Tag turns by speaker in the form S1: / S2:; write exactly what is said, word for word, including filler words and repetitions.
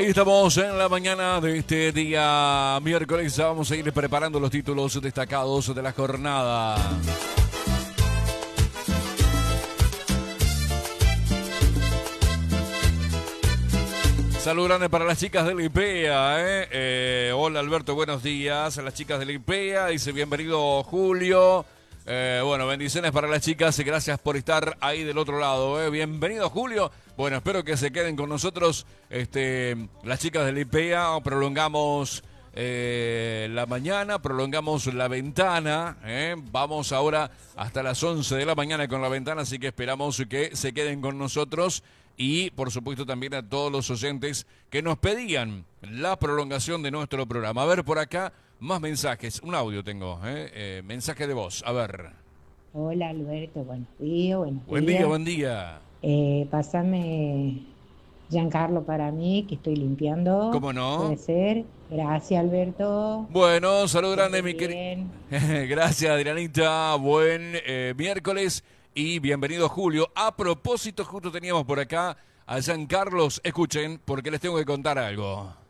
S1: Ahí estamos en la mañana de este día miércoles. Vamos a ir preparando los títulos destacados de la jornada. Salud grande para las chicas del IPEA. ¿eh? Eh, hola Alberto, buenos días. A las chicas del IPEA. Dice bienvenido Julio. Eh, bueno, bendiciones para las chicas y gracias por estar ahí del otro lado. ¿eh? Bienvenido Julio. Bueno, espero que se queden con nosotros este, las chicas del IPEA. Prolongamos eh, la mañana, prolongamos la ventana. ¿eh? Vamos ahora hasta las once de la mañana con la ventana, así que esperamos que se queden con nosotros. Y, por supuesto, también a todos los oyentes que nos pedían la prolongación de nuestro programa. A ver, por acá, más mensajes. Un audio tengo, ¿eh? Eh, mensaje de voz. A ver.
S2: Hola, Alberto. Buenos días. Buenos
S1: buen
S2: días.
S1: día, buen día.
S2: Eh, pásame Giancarlo para mí, que estoy limpiando.
S1: ¿Cómo no?
S2: Puede ser. Gracias, Alberto.
S1: Bueno, salud grande, mi
S2: Bien.
S1: querida. Gracias, Adrianita. Buen eh, miércoles. Y bienvenido Julio. A propósito, justo teníamos por acá a Giancarlos. Escuchen, porque les tengo que contar algo.